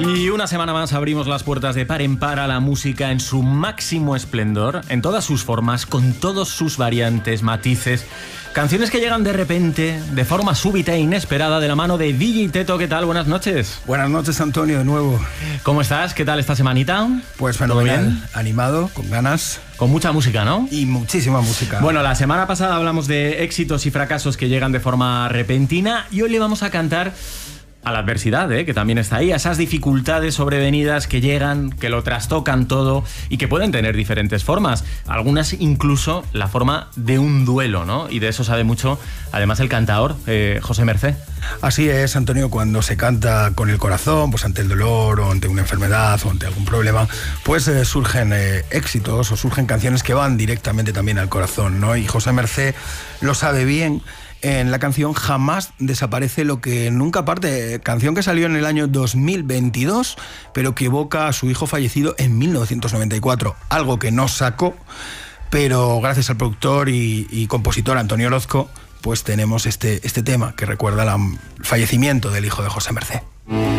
Y una semana más abrimos las puertas de par en par a la música en su máximo esplendor, en todas sus formas, con todos sus variantes, matices. Canciones que llegan de repente, de forma súbita e inesperada, de la mano de DJ Teto. ¿Qué tal? Buenas noches. Buenas noches, Antonio, de nuevo. ¿Cómo estás? ¿Qué tal esta semanita? Pues fenomenal, animado, con ganas. Con mucha música, ¿no? Y muchísima música. Bueno, la semana pasada hablamos de éxitos y fracasos que llegan de forma repentina y hoy le vamos a cantar a la adversidad, que también está ahí, a esas dificultades sobrevenidas que llegan, que lo trastocan todo y que pueden tener diferentes formas, algunas incluso la forma de un duelo, ¿no? Y de eso sabe mucho, además, el cantaor José Mercé. Así es, Antonio, cuando se canta con el corazón, pues ante el dolor o ante una enfermedad o ante algún problema, pues surgen éxitos o surgen canciones que van directamente también al corazón, ¿no? Y José Mercé lo sabe bien. En la canción Jamás desaparece lo que nunca parte, canción que salió en el año 2022, pero que evoca a su hijo fallecido en 1994, algo que no sacó, pero gracias al productor y compositor Antonio Orozco, pues tenemos este tema que recuerda el fallecimiento del hijo de José Mercé.